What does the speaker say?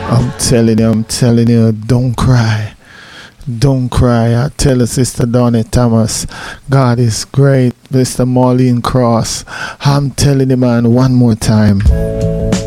I'm telling you, don't cry. Don't cry. I tell you, Sister Donny Thomas, God is great. Mr. Marlene Cross, I'm telling you, man, one more time.